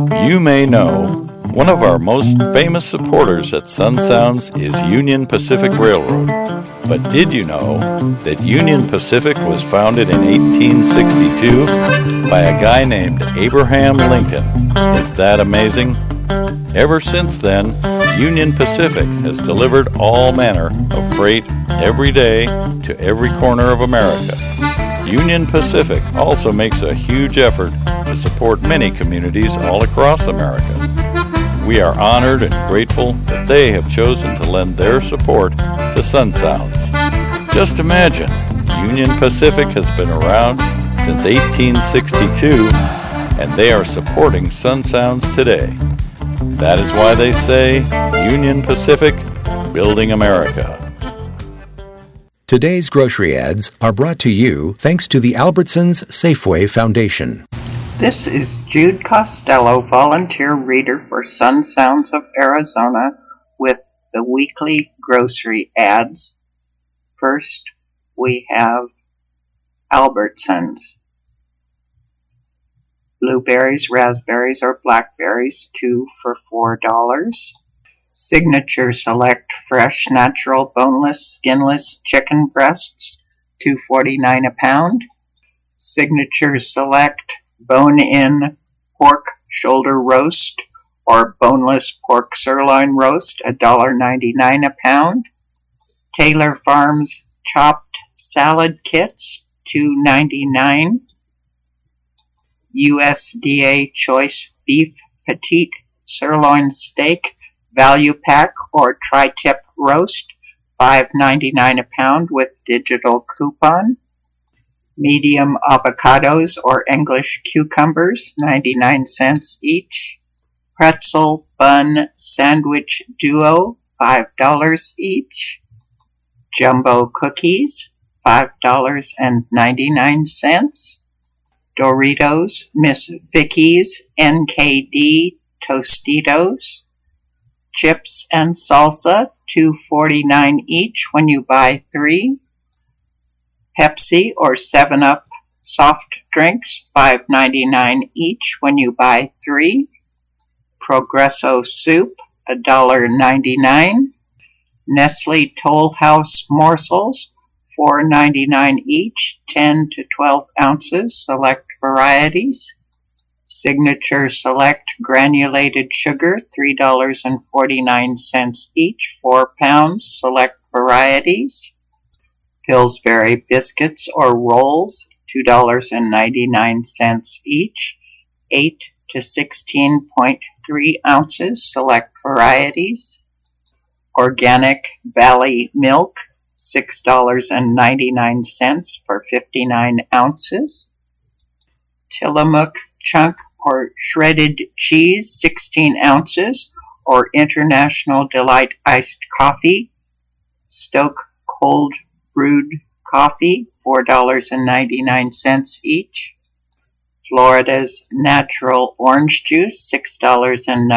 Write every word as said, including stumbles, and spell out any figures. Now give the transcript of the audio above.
You may know one of our most famous supporters at Sun Sounds is Union Pacific Railroad. But did you know that Union Pacific was founded in eighteen sixty-two by a guy named Abraham Lincoln? Is that amazing? Ever since then, Union Pacific has delivered all manner of freight every day to every corner of America. Union Pacific also makes a huge effort to support many communities all across America. We are honored and grateful that they have chosen to lend their support to Sun Sounds. Just imagine, Union Pacific has been around since eighteen sixty-two, and they are supporting Sun Sounds today. That is why they say, Union Pacific, building America. Today's grocery ads are brought to you thanks to the Albertsons Safeway Foundation. This is Jude Costello, volunteer reader for Sun Sounds of Arizona, with the weekly grocery ads. First, we have Albertsons. Blueberries, raspberries, or blackberries, two for four dollars. Signature Select Fresh Natural Boneless Skinless Chicken Breasts, two forty-nine a pound. Signature Select Bone-In Pork Shoulder Roast or Boneless Pork Sirloin Roast, one ninety-nine a pound. Taylor Farms Chopped Salad Kits, two ninety-nine. U S D A Choice Beef Petite Sirloin Steak Value Pack or Tri-Tip Roast, five ninety-nine a pound with digital coupon. Medium avocados or English cucumbers, ninety-nine cents each. Pretzel Bun Sandwich Duo, five dollars each. Jumbo Cookies, five dollars and ninety-nine cents. Doritos Miss Vicky's N K D Tostitos. Chips and salsa, two forty-nine each when you buy three. Pepsi or seven up soft drinks, five ninety-nine each when you buy three. Progresso soup, one ninety-nine. Nestle Toll House morsels, four ninety-nine each, ten to twelve ounces, select varieties. Signature Select Granulated Sugar, three dollars and forty-nine cents each, four pounds, select varieties. Pillsbury Biscuits or Rolls, two dollars and ninety-nine cents each, eight to sixteen point three ounces, select varieties. Organic Valley Milk, six dollars and ninety-nine cents for fifty-nine ounces. Tillamook Chunk or Shredded Cheese, sixteen ounces, or International Delight Iced Coffee. Stoke Cold Brewed Coffee, four dollars and ninety-nine cents each. Florida's Natural Orange Juice, six dollars and